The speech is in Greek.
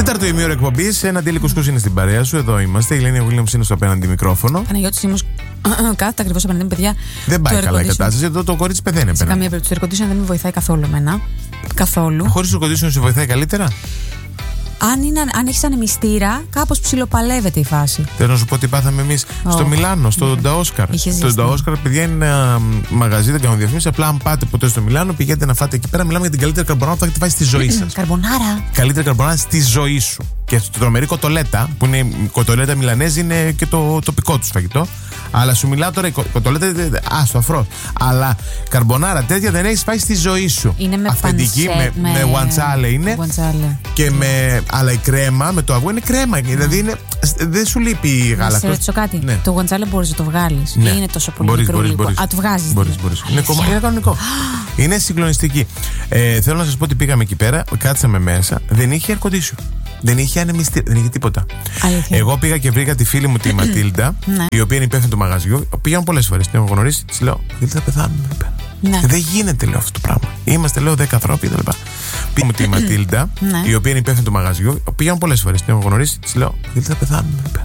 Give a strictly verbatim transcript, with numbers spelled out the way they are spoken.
Τέταρτο ημίωρο εκπομπής. Ένα Ντέλη Κουσκούς είναι στην παρέα σου. Εδώ είμαστε. Η Ελένη Williams είναι στο απέναντι μικρόφωνο. Παναγιώτης Σίμος κάθεται ακριβώς απέναντι μου, παιδιά. Δεν πάει καλά η κατάσταση. Εδώ το κορίτσι πεθαίνει. Σε καμία περίπτωση. Το air condition δεν με βοηθάει καθόλου εμένα. Καθόλου. Χωρίς το air condition σε βοηθάει καλύτερα. Αν, είναι, αν έχεις ανεμιστήρα, κάπως ψιλοπαλεύεται η φάση. Θέλω να σου πω ότι πάθαμε εμείς oh. στο Μιλάνο, στο Νταόσκαρ. Το Νταόσκαρ, παιδιά, είναι ένα μαγαζί, δεν κάνω διαφήμιση. Απλά αν πάτε ποτέ στο Μιλάνο, πηγαίνετε να φάτε εκεί πέρα. Μιλάμε για την καλύτερη καρμπονάρα που θα έχετε φάει στη ζωή σας. Καρμπονάρα. Καλύτερη καρμπονάρα στη ζωή σου. Και στο τρομερή κοτολέτα, που είναι η κοτολέτα μιλανέζη, είναι και το τοπικό του φαγητό. Αλλά σου μιλάω τώρα, η κοτολέτα, α, στο αφρό. Αλλά καρμπονάρα τέτοια δεν έχεις φάει στη ζωή σου. Είναι με αυθεντική, πανσέ, με, με γουαντσάλε είναι. Γουαντσάλε. Και με, αλλά η κρέμα με το αυγό είναι κρέμα. Mm. Δηλαδή είναι, δεν σου λείπει η γάλα. Να σε ρωτήσω κάτι. Ναι. Το γουαντσάλε μπορείς να το βγάλεις. Ναι. Ή είναι τόσο πολύ μπορείς, μικρό μπορείς, λίγο. μπορείς. Α, το βγάζεις. Μπορείς, μπορείς. Είναι, κομμα... είναι κανονικό. Είναι συγκλονιστική. Ε, θέλω να σας πω ότι πήγαμε εκεί πέρα, κάτσαμε μέσα, δεν είχε air condition. Δεν είχε ανεμιστήρα, δεν είχε τίποτα. Αλήθεια. Εγώ πήγα και βρήκα τη φίλη μου τη Ματίλντα, η οποία είναι υπεύθυνη του μαγαζιού. Πήγαμε πολλές φορές, την έχω γνωρίσει, τη λέω: Ματίλντα, θα πεθάνουμε. Ναι. Δεν γίνεται, λέω, αυτό το πράγμα. Είμαστε, λέω, δέκα ανθρώποι κτλ. Πήγαμε τη Ματίλντα, η οποία είναι υπεύθυνη του μαγαζιού. Πήγαμε πολλές φορές, την έχω γνωρίσει, τη λέω: Ματίλντα, θα πεθάνουμε.